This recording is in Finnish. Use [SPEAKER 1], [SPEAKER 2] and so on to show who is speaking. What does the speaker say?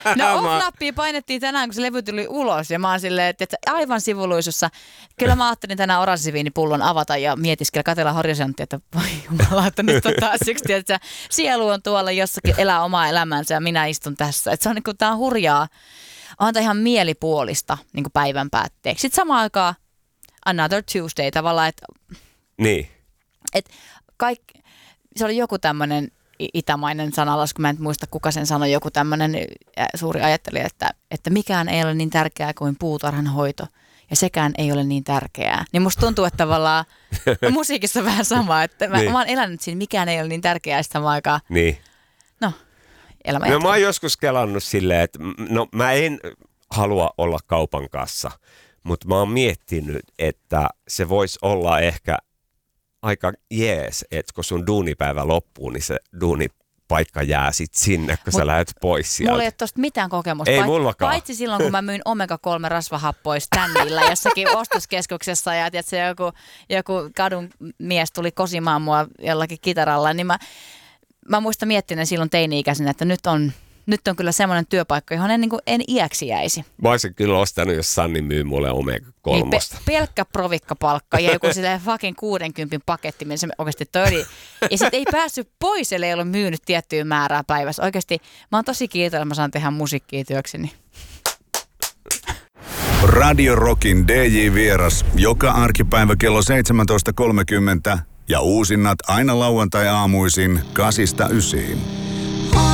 [SPEAKER 1] No off-nappia painettiin tänään, kun se levy tuli ulos ja mä oon silleen, että aivan sivuluisussa. Kyllä mä ajattelin tänään oranssiviinipullon avata ja mietiskellä, katsella horisonttia, että voi jumala, että nyt on taas yksi, että sielu on tuolla jossakin, elää omaa elämänsä ja minä istun tässä. Että se on niin kuin, tää on hurjaa, on ihan mielipuolista niin kuin päivän päätteeksi. Sitten samaan aikaan Another Tuesday tavallaan, että
[SPEAKER 2] niin.
[SPEAKER 1] Se oli joku tämmöinen itämainen sanalasku, mä en muista kuka sen sanoi, joku tämmöinen suuri ajattelija, että mikään ei ole niin tärkeää kuin puutarhan hoito ja sekään ei ole niin tärkeää. Niin musta tuntuu, että tavallaan musiikissa on vähän sama, että mä oon elänyt siinä, mikään ei ole niin tärkeää sitä samaan aikaan.
[SPEAKER 2] Niin.
[SPEAKER 1] No, elämä jatkuu.
[SPEAKER 2] Mä oon joskus kelannut silleen, että mä en halua olla kaupan kanssa, mutta mä oon miettinyt, että se voisi olla ehkä aika jees, että kun sun duunipäivä loppuu, niin se duunipaikka jää sit sinne, kun sä lähdet pois sieltä.
[SPEAKER 1] Mulla ei ole tosta mitään kokemusta.
[SPEAKER 2] Ei mullakaan.
[SPEAKER 1] Paitsi silloin, kun mä myin omega-3 rasvahappoja standilla jossakin ostoskeskuksessa ja tiedätkö, joku kadun mies tuli kosimaan mua jollakin kitaralla, niin mä muistan miettineen silloin teini-ikäisenä, että nyt on kyllä semmoinen työpaikka, johon en iäksi jäisi.
[SPEAKER 2] Mä olisin kyllä ostanut, jos Sanni myy mulle omega-3.
[SPEAKER 1] Niin pelkkä provikkapalkka ja joku silleen fucking 60 paketti, missä se oikeasti toi oli. Ja sit ei päässyt pois, ellei ollut myynyt tiettyä määrää päivässä. Oikeasti mä oon tosi kiitollinen, mä saan tehdä musiikkia työkseni.
[SPEAKER 3] Radio Rockin DJ-vieras joka arkipäivä kello 17.30 ja uusinnat aina lauantai-aamuisin 8-9.